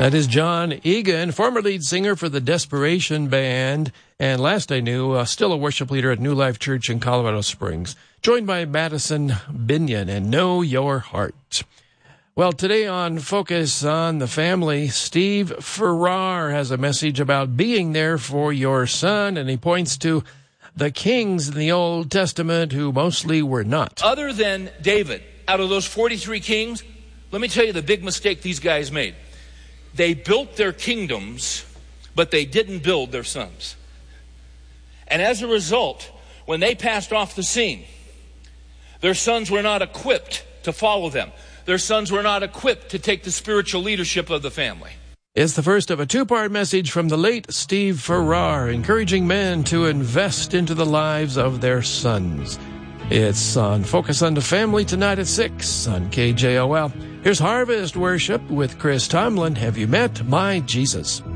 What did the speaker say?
That is John Egan, former lead singer for the Desperation Band, and last I knew, still a worship leader at New Life Church in Colorado Springs, joined by Madison Binion and Know Your Heart. Well, today on Focus on the Family, Steve Farrar has a message about being there for your son, and he points to the kings in the Old Testament who mostly were not. Other than David, out of those 43 kings, let me tell you the big mistake these guys made. They built their kingdoms, but they didn't build their sons. And as a result, when they passed off the scene, their sons were not equipped to follow them. Their sons were not equipped to take the spiritual leadership of the family. It's the first of a two-part message from the late Steve Farrar, encouraging men to invest into the lives of their sons. It's on Focus on the Family tonight at 6 on KJOL. Here's Harvest Worship with Chris Tomlin. Have you met my Jesus?